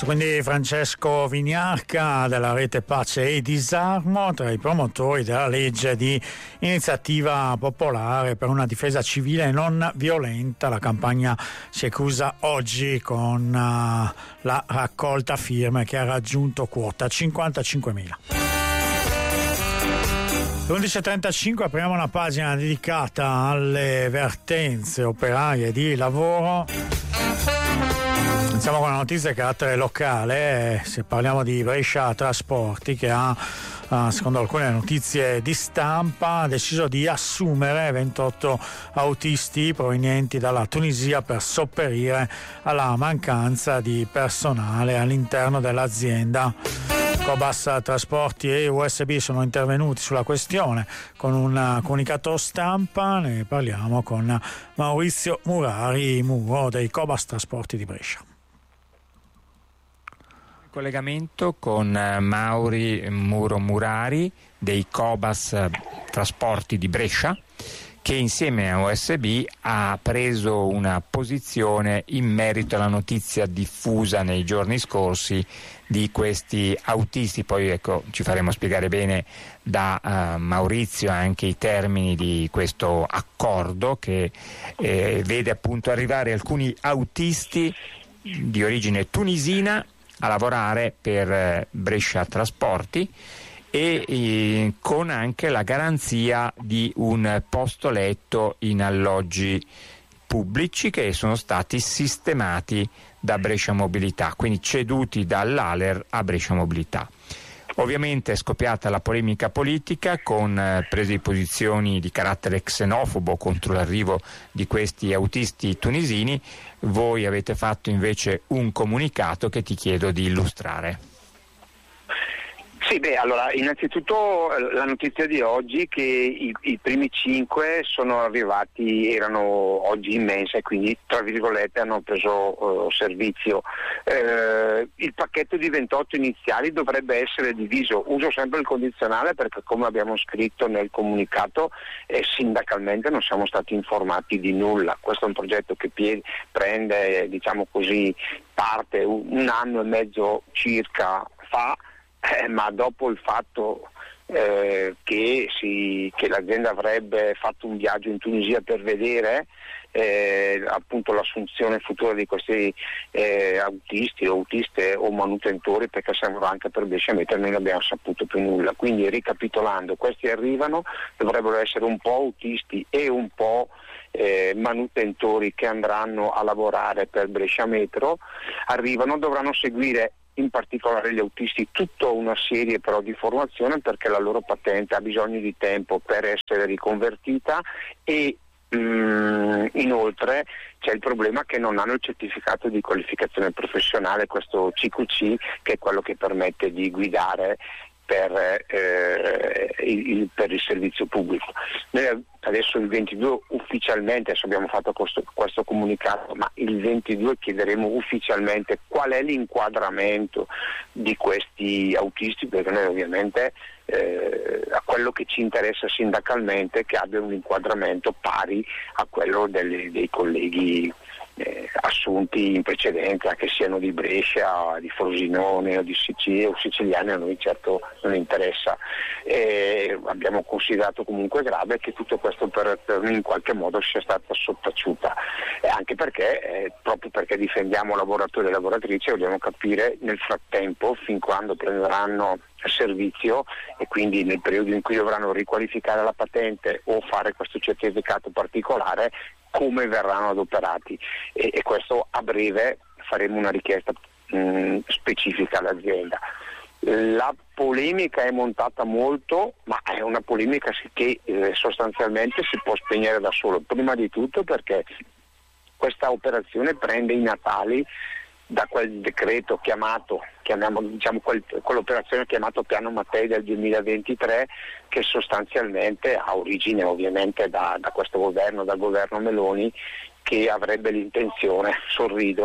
Questo quindi Francesco Vignarca della Rete Pace e Disarmo, tra i promotori della legge di iniziativa popolare per una difesa civile non violenta. La campagna si è chiusa oggi con la raccolta firme che ha raggiunto quota 55.000. Alle 11.35 apriamo una pagina dedicata alle vertenze operarie di lavoro. Iniziamo con una notizia di carattere locale. Se parliamo di Brescia Trasporti, che ha, secondo alcune notizie di stampa, deciso di assumere 28 autisti provenienti dalla Tunisia per sopperire alla mancanza di personale all'interno dell'azienda. Cobas Trasporti e USB sono intervenuti sulla questione con un comunicato stampa. Ne parliamo con Maurizio Muro dei Cobas Trasporti di Brescia. Collegamento con Mauri Murari dei Cobas Trasporti di Brescia, che insieme a USB ha preso una posizione in merito alla notizia diffusa nei giorni scorsi di questi autisti. Poi ci faremo spiegare bene da Maurizio anche i termini di questo accordo che vede appunto arrivare alcuni autisti di origine tunisina a lavorare per Brescia Trasporti e con anche la garanzia di un posto letto in alloggi pubblici che sono stati sistemati da Brescia Mobilità, quindi ceduti dall'ALER a Brescia Mobilità. Ovviamente è scoppiata la polemica politica con prese di posizioni di carattere xenofobo contro l'arrivo di questi autisti tunisini. Voi avete fatto invece un comunicato che ti chiedo di illustrare. Sì, allora innanzitutto la notizia di oggi che i primi 5 sono arrivati, erano oggi in mensa e quindi tra virgolette hanno preso servizio. Il pacchetto di 28 iniziali dovrebbe essere diviso, uso sempre il condizionale perché come abbiamo scritto nel comunicato sindacalmente non siamo stati informati di nulla. Questo è un progetto che prende, diciamo così, parte un anno e mezzo circa fa. Ma dopo il fatto che l'azienda avrebbe fatto un viaggio in Tunisia per vedere appunto l'assunzione futura di questi autisti o autiste o manutentori, perché servono anche per Brescia Metro, noi non abbiamo saputo più nulla. Quindi ricapitolando, questi arrivano, dovrebbero essere un po' autisti e un po' manutentori che andranno a lavorare per Brescia Metro. Arrivano, dovranno seguire in particolare gli autisti tutta una serie però di formazione, perché la loro patente ha bisogno di tempo per essere riconvertita e inoltre c'è il problema che non hanno il certificato di qualificazione professionale, questo CQC, che è quello che permette di guidare per il servizio pubblico. Noi adesso il 22 ufficialmente, adesso abbiamo fatto questo comunicato, ma il 22 chiederemo ufficialmente qual è l'inquadramento di questi autisti, perché noi ovviamente a quello che ci interessa sindacalmente è che abbia un inquadramento pari a quello dei colleghi assunti in precedenza, che siano di Brescia, di Frosinone o di Sicilia o siciliani. A noi certo non interessa. Abbiamo considerato comunque grave che tutta questa operazione in qualche modo sia stata sottaciuta, anche perché proprio perché difendiamo lavoratori e lavoratrici vogliamo capire nel frattempo, fin quando prenderanno servizio e quindi nel periodo in cui dovranno riqualificare la patente o fare questo certificato particolare, come verranno adoperati e questo a breve faremo una richiesta specifica all'azienda. La polemica è montata molto, ma è una polemica che sostanzialmente si può spegnere da solo, prima di tutto perché questa operazione prende i natali da quel decreto quell'operazione chiamato Piano Mattei del 2023, che sostanzialmente ha origine ovviamente da questo governo, dal governo Meloni, che avrebbe l'intenzione, sorrido,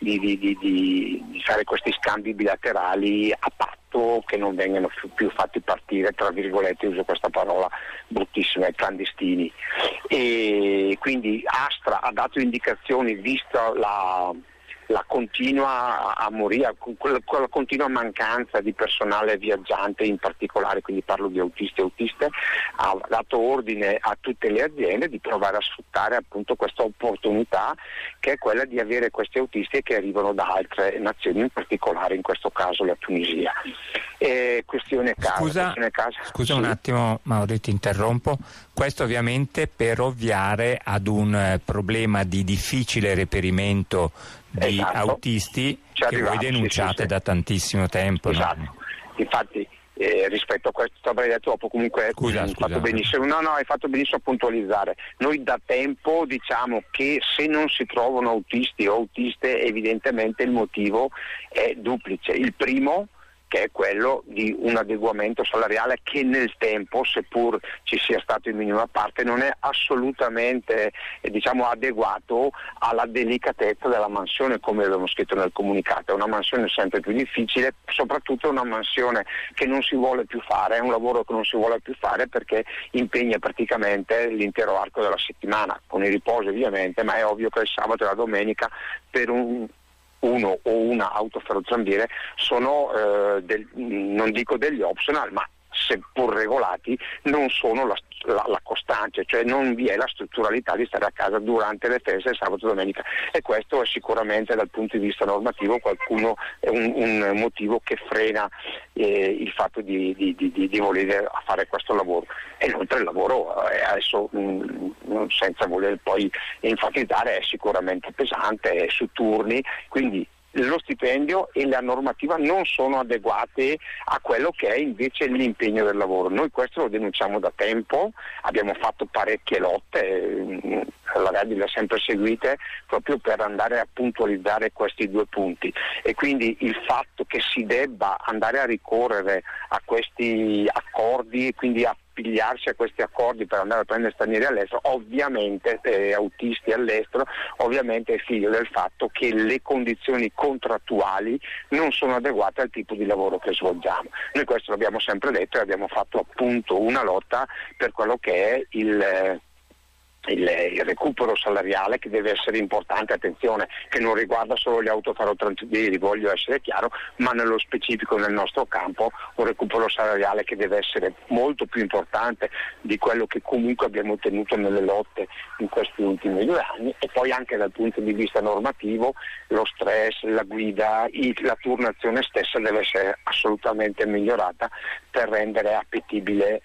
di fare questi scambi bilaterali a patto che non vengano più fatti partire, tra virgolette, uso questa parola bruttissima, clandestini. E quindi Astra ha dato indicazioni, vista la continua amoria, quella continua mancanza di personale viaggiante in particolare, quindi parlo di autisti e autiste, ha dato ordine a tutte le aziende di provare a sfruttare appunto questa opportunità, che è quella di avere questi autisti che arrivano da altre nazioni, in particolare in questo caso la Tunisia. Questione casa. Scusa un attimo Mauro, ti interrompo. Questo ovviamente per ovviare ad un problema di difficile reperimento di autisti che voi denunciate da tantissimo tempo. Esatto. No? Infatti rispetto a questo avrei detto dopo, comunque hai fatto benissimo. Hai fatto benissimo a puntualizzare. Noi da tempo diciamo che se non si trovano autisti o autiste, evidentemente il motivo è duplice. Il primo, che è quello di un adeguamento salariale che nel tempo, seppur ci sia stato in minima parte, non è assolutamente adeguato alla delicatezza della mansione, come abbiamo scritto nel comunicato. È una mansione sempre più difficile, soprattutto una mansione che non si vuole più fare, è un lavoro che non si vuole più fare perché impegna praticamente l'intero arco della settimana, con i riposi ovviamente, ma è ovvio che il sabato e la domenica per uno o una autoferrotrambiere sono non dico degli optional, ma seppur regolati non sono la costante, cioè non vi è la strutturalità di stare a casa durante le feste sabato e domenica, e questo è sicuramente dal punto di vista normativo è un motivo che frena il fatto di voler fare questo lavoro. E inoltre il lavoro adesso senza voler poi enfatizzare è sicuramente pesante, è su turni, quindi lo stipendio e la normativa non sono adeguate a quello che è invece l'impegno del lavoro. Noi questo lo denunciamo da tempo, abbiamo fatto parecchie lotte, la Verdi le ha sempre seguite proprio per andare a puntualizzare questi due punti, e quindi il fatto che si debba andare a ricorrere a questi accordi, quindi a pigliarsi a questi accordi per andare a prendere stranieri all'estero, ovviamente autisti all'estero, ovviamente è figlio del fatto che le condizioni contrattuali non sono adeguate al tipo di lavoro che svolgiamo. Noi questo l'abbiamo sempre detto e abbiamo fatto appunto una lotta per quello che è il recupero salariale, che deve essere importante, attenzione, che non riguarda solo gli autoferrotransferieri, voglio essere chiaro, ma nello specifico nel nostro campo un recupero salariale che deve essere molto più importante di quello che comunque abbiamo ottenuto nelle lotte in questi ultimi 2 anni, e poi anche dal punto di vista normativo lo stress, la guida, la turnazione stessa deve essere assolutamente migliorata per rendere appetibile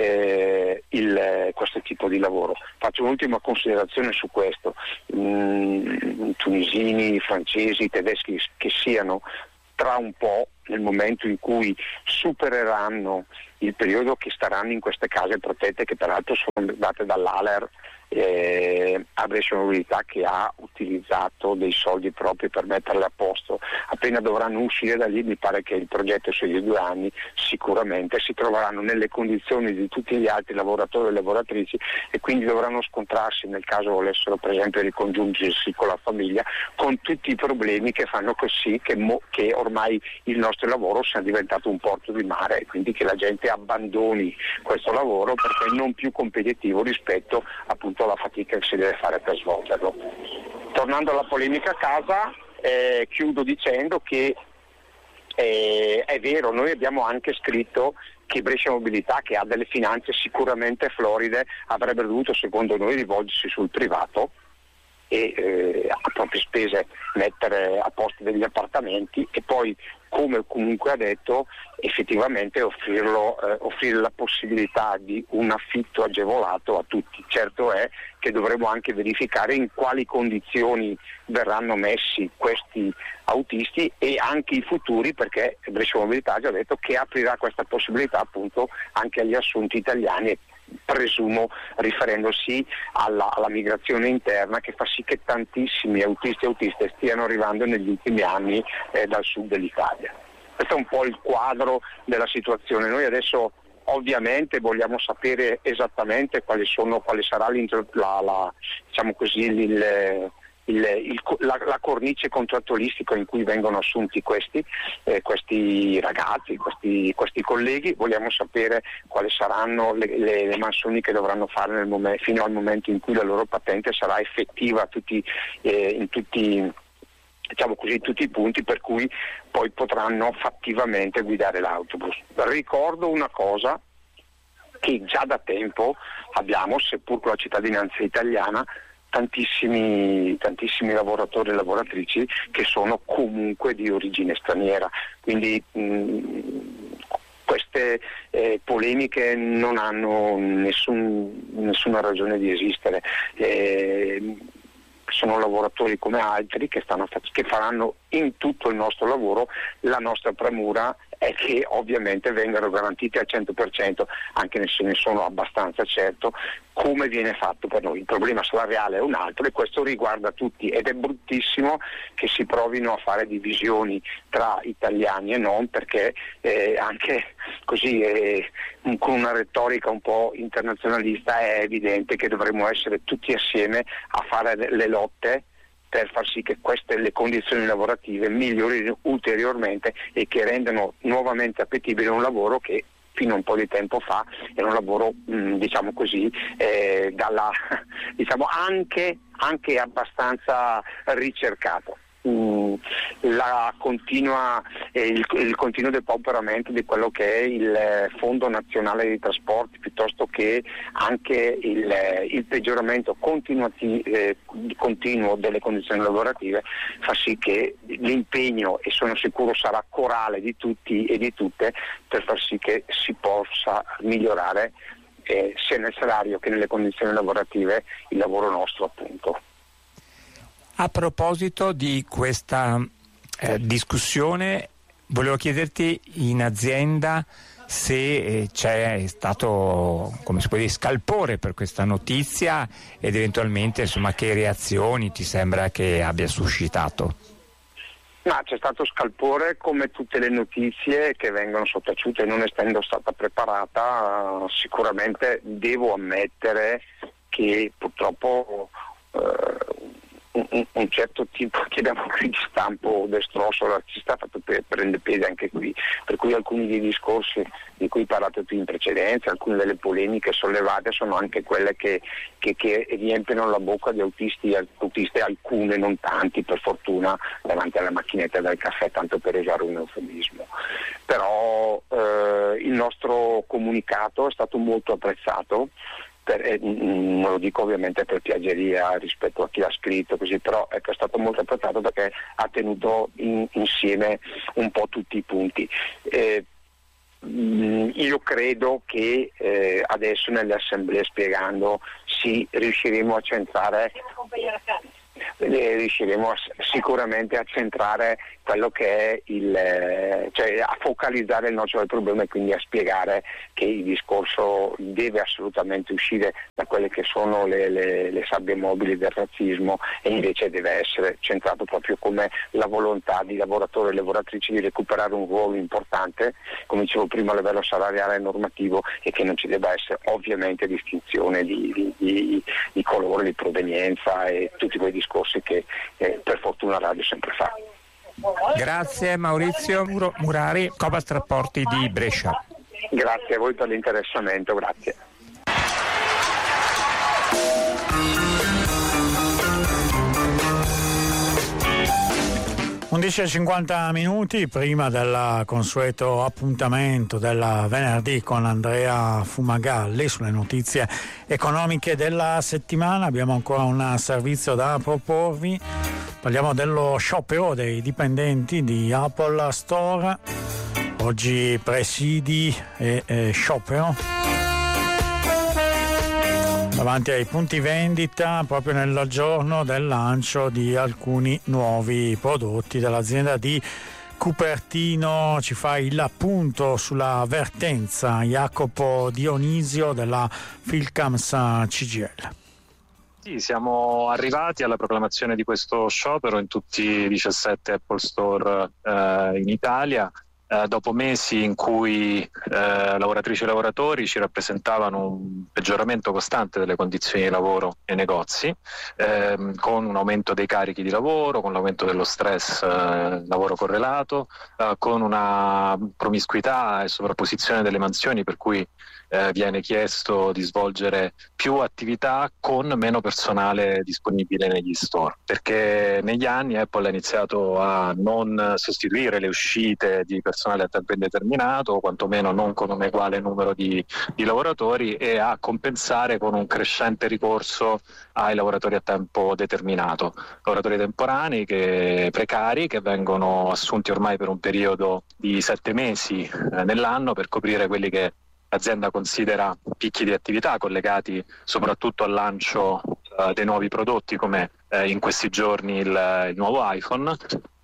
questo tipo di lavoro. Faccio un'ultima considerazione su questo. Tunisini, francesi, tedeschi che siano, tra un po', nel momento in cui supereranno il periodo che staranno in queste case protette, che peraltro sono date dall'ALER a Brescia Mobilità, che ha utilizzato dei soldi propri per metterle a posto, appena dovranno uscire da lì, mi pare che il progetto sia di 2 anni, sicuramente si troveranno nelle condizioni di tutti gli altri lavoratori e lavoratrici, e quindi dovranno scontrarsi, nel caso volessero per esempio ricongiungersi con la famiglia, con tutti i problemi che fanno così che ormai il nostro lavoro sia diventato un porto di mare, e quindi che la gente abbandoni questo lavoro perché è non più competitivo rispetto appunto alla fatica che si deve fare per svolgerlo. Tornando alla polemica a casa, chiudo dicendo che è vero, noi abbiamo anche scritto che Brescia Mobilità, che ha delle finanze sicuramente floride, avrebbe dovuto, secondo noi, rivolgersi sul privato e a proprie spese mettere a posto degli appartamenti, e poi, come comunque ha detto, effettivamente offrire la possibilità di un affitto agevolato a tutti. Certo è che dovremo anche verificare in quali condizioni verranno messi questi autisti e anche i futuri, perché Brescia Mobilità ha già detto che aprirà questa possibilità appunto anche agli assunti italiani, presumo riferendosi alla migrazione interna, che fa sì che tantissimi autisti e autiste stiano arrivando negli ultimi anni dal sud dell'Italia. Questo è un po' il quadro della situazione. Noi adesso ovviamente vogliamo sapere esattamente quale sarà la cornice contrattualistica in cui vengono assunti questi ragazzi, questi colleghi. Vogliamo sapere quali saranno le mansioni che dovranno fare fino al momento in cui la loro patente sarà effettiva in tutti diciamo così, tutti i punti per cui poi potranno fattivamente guidare l'autobus. Ricordo una cosa che già da tempo abbiamo, seppur con la cittadinanza italiana, tantissimi lavoratori e lavoratrici che sono comunque di origine straniera, quindi queste polemiche non hanno nessuna ragione di esistere. Sono lavoratori come altri che faranno in tutto il nostro lavoro. La nostra premura è che ovviamente vengano garantiti al 100%, anche se ne sono abbastanza certo, come viene fatto per noi. Il problema salariale è un altro e questo riguarda tutti, ed è bruttissimo che si provino a fare divisioni tra italiani e non, perché anche così con una retorica un po' internazionalista è evidente che dovremmo essere tutti assieme a fare le lotte per far sì che le condizioni lavorative migliorino ulteriormente e che rendano nuovamente appetibile un lavoro che fino a un po' di tempo fa era un lavoro diciamo così diciamo anche abbastanza ricercato. Il continuo depauperamento di quello che è il Fondo Nazionale dei Trasporti, piuttosto che anche il peggioramento continuo delle condizioni lavorative, fa sì che l'impegno, e sono sicuro sarà corale di tutti e di tutte, per far sì che si possa migliorare sia nel salario che nelle condizioni lavorative il lavoro nostro, appunto. A proposito di questa discussione, volevo chiederti in azienda se c'è stato, come si può dire, scalpore per questa notizia ed eventualmente che reazioni ti sembra che abbia suscitato. Ma c'è stato scalpore come tutte le notizie che vengono sottaciute, non essendo stata preparata. Sicuramente devo ammettere che purtroppo un certo tipo, chiamiamo qui, di stampo destroso razzista ha fatto prendere piede anche qui, per cui alcuni dei discorsi di cui parlate tu in precedenza, alcune delle polemiche sollevate sono anche quelle che riempiono la bocca di autiste, alcune, non tanti per fortuna, davanti alla macchinetta del caffè, tanto per usare un eufemismo. Però il nostro comunicato è stato molto apprezzato. Non lo dico ovviamente per piaggeria rispetto a chi ha scritto così, però è stato molto apprezzato perché ha tenuto insieme un po' tutti i punti. Io credo che adesso nelle assemblee, spiegando, riusciremo sicuramente a centrare quello che è cioè a focalizzare il nocciolo del problema e quindi a spiegare che il discorso deve assolutamente uscire da quelle che sono le sabbie mobili del razzismo e invece deve essere centrato proprio come la volontà di lavoratori e lavoratrici di recuperare un ruolo importante, come dicevo prima, a livello salariale e normativo, e che non ci debba essere ovviamente distinzione di colore, di provenienza e tutti quei discorsi che per fortuna la radio sempre fa. Grazie Maurizio Murari, Cobas Trasporti di Brescia. Grazie a voi per l'interessamento, grazie. Undici e 50 minuti prima del consueto appuntamento del venerdì con Andrea Fumagalli sulle notizie economiche della settimana. Abbiamo ancora un servizio da proporvi. Parliamo dello sciopero dei dipendenti di Apple Store. Oggi presidi e sciopero davanti ai punti vendita proprio nel giorno del lancio di alcuni nuovi prodotti dell'azienda di Cupertino. Ci fa il punto sulla vertenza Jacopo Dionisio della Filcams CGIL. Sì, siamo arrivati alla proclamazione di questo sciopero in tutti i 17 Apple Store in Italia. dopo mesi in cui lavoratrici e lavoratori ci rappresentavano un peggioramento costante delle condizioni di lavoro nei negozi, con un aumento dei carichi di lavoro, con l'aumento dello stress lavoro correlato, con una promiscuità e sovrapposizione delle mansioni, per cui viene chiesto di svolgere più attività con meno personale disponibile negli store, perché negli anni Apple ha iniziato a non sostituire le uscite di personale a tempo indeterminato, o quantomeno non con un uguale numero di lavoratori, e a compensare con un crescente ricorso ai lavoratori a tempo determinato, lavoratori temporanei precari, che vengono assunti ormai per un periodo di 7 mesi nell'anno per coprire quelli che l'azienda considera picchi di attività collegati soprattutto al lancio dei nuovi prodotti, come in questi giorni il nuovo iPhone,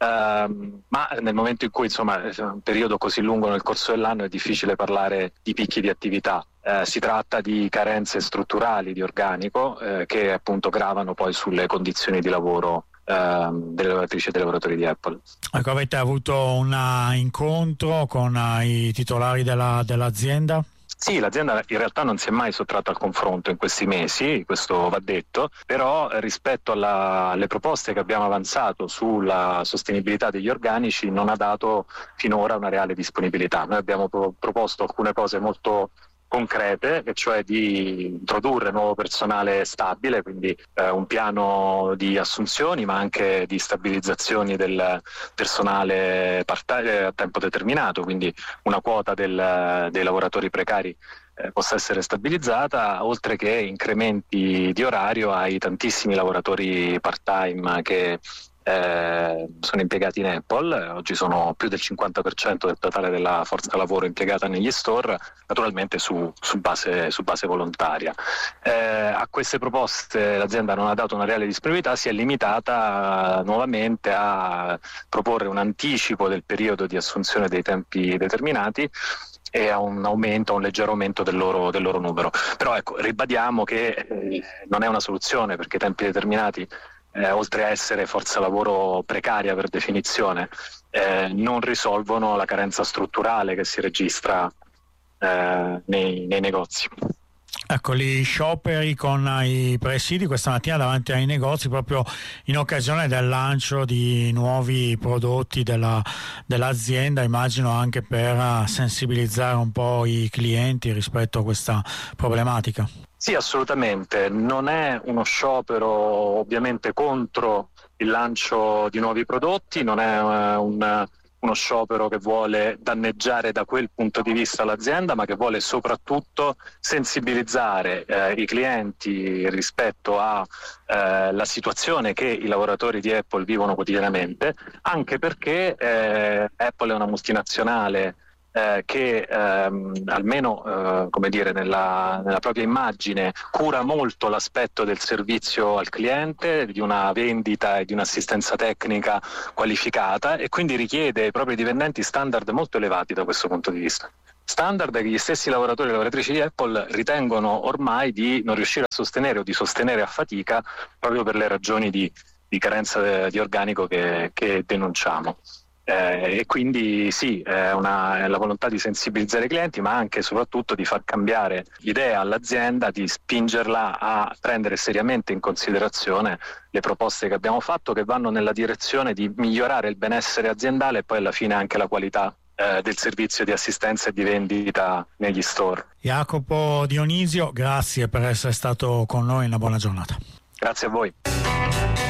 ma nel momento in cui un periodo così lungo nel corso dell'anno è difficile parlare di picchi di attività. Si tratta di carenze strutturali di organico che appunto gravano poi sulle condizioni di lavoro delle lavoratrici e dei lavoratori di Apple. Ecco, avete avuto un incontro con i titolari dell'azienda? Sì, l'azienda in realtà non si è mai sottratta al confronto in questi mesi, questo va detto, però rispetto alle proposte che abbiamo avanzato sulla sostenibilità degli organici non ha dato finora una reale disponibilità. Noi abbiamo proposto alcune cose molto concrete, e cioè di introdurre nuovo personale stabile, quindi un piano di assunzioni ma anche di stabilizzazioni del personale a tempo determinato, quindi una quota dei lavoratori precari possa essere stabilizzata, oltre che incrementi di orario ai tantissimi lavoratori part-time che sono impiegati in Apple. Oggi sono più del 50% del totale della forza lavoro impiegata negli store, naturalmente su base volontaria. A queste proposte l'azienda non ha dato una reale disponibilità, si è limitata nuovamente a proporre un anticipo del periodo di assunzione dei tempi determinati e a un leggero aumento del loro numero. Però ecco, ribadiamo che non è una soluzione, perché i tempi determinati, oltre a essere forza lavoro precaria per definizione, non risolvono la carenza strutturale che si registra nei negozi. Ecco, gli scioperi con i presidi questa mattina davanti ai negozi, proprio in occasione del lancio di nuovi prodotti dell'azienda, immagino anche per sensibilizzare un po' i clienti rispetto a questa problematica. Sì, assolutamente. Non è uno sciopero ovviamente contro il lancio di nuovi prodotti, non è uno sciopero che vuole danneggiare da quel punto di vista l'azienda, ma che vuole soprattutto sensibilizzare i clienti rispetto alla situazione che i lavoratori di Apple vivono quotidianamente, anche perché Apple è una multinazionale che almeno nella propria immagine cura molto l'aspetto del servizio al cliente, di una vendita e di un'assistenza tecnica qualificata, e quindi richiede ai propri dipendenti standard molto elevati da questo punto di vista. Standard che gli stessi lavoratori e lavoratrici di Apple ritengono ormai di non riuscire a sostenere o di sostenere a fatica, proprio per le ragioni di carenza di organico che denunciamo. E quindi sì, è la volontà di sensibilizzare i clienti, ma anche e soprattutto di far cambiare l'idea all'azienda, di spingerla a prendere seriamente in considerazione le proposte che abbiamo fatto, che vanno nella direzione di migliorare il benessere aziendale e poi alla fine anche la qualità del servizio di assistenza e di vendita negli store. Jacopo Dionisio, grazie per essere stato con noi, una buona giornata. Grazie a voi.